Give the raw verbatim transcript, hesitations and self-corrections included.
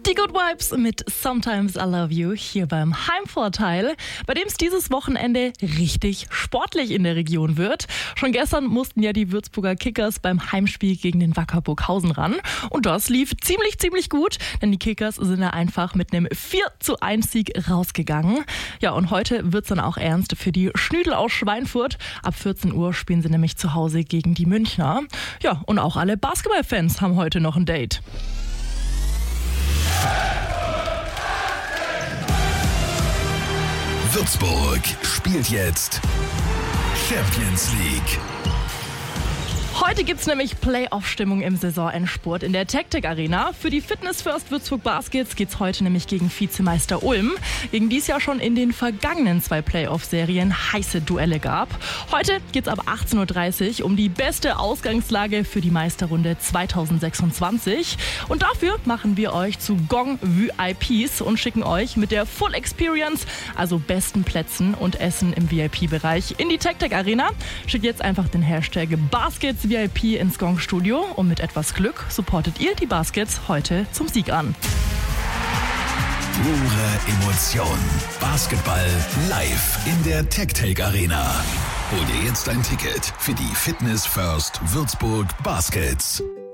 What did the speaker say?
Die Good Vibes mit Sometimes I Love You hier beim Heimvorteil, bei dem es dieses Wochenende richtig sportlich in der Region wird. Schon gestern mussten ja die Würzburger Kickers beim Heimspiel gegen den Wacker Burghausen ran. Und das lief ziemlich, ziemlich gut, denn die Kickers sind ja einfach mit einem vier zu eins Sieg rausgegangen. Ja, und heute wird's dann auch ernst für die Schnüdel aus Schweinfurt. Ab vierzehn Uhr spielen sie nämlich zu Hause gegen die Münchner. Ja, und auch alle Basketballfans haben heute noch ein Date. Würzburg spielt jetzt Champions League. Heute gibt's nämlich Playoff-Stimmung im Saisonendspurt in der Tec-Tec Arena. Für die Fitness First Würzburg Baskets geht's heute nämlich gegen Vizemeister Ulm, gegen die es ja schon in den vergangenen zwei Playoff-Serien heiße Duelle gab. Heute geht's ab achtzehn Uhr dreißig um die beste Ausgangslage für die Meisterrunde zwanzig sechsundzwanzig. Und dafür machen wir euch zu Gong V I Ps und schicken euch mit der Full Experience, also besten Plätzen und Essen im V I P-Bereich, in die Tec-Tec Arena. Schickt jetzt einfach den Hashtag Baskets V I P ins Gong-Studio und mit etwas Glück supportet ihr die Baskets heute zum Sieg an. Pure Emotion. Basketball live in der Tec-Tec Arena. Hol dir jetzt ein Ticket für die Fitness First Würzburg Baskets.